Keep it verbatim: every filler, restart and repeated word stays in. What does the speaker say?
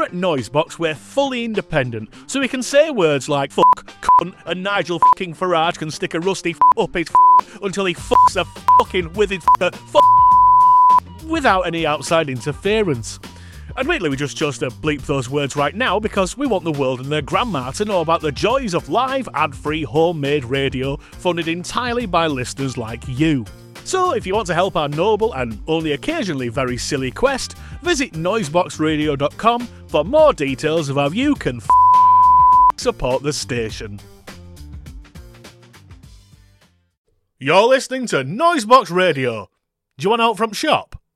at Noisebox, we're fully independent, so we can say words like fuck, cunt, and Nigel fucking Farage can stick a rusty f up his f until he fucks a fucking with his f f without any outside interference. Admittedly, we just chose to bleep those words right now because we want the world and their grandma to know about the joys of live, ad-free, homemade radio funded entirely by listeners like you. So, if you want to help our noble and only occasionally very silly quest, visit noisebox radio dot com for more details of how you can f support the station. You're listening to Noisebox Radio. Do you want help from shop?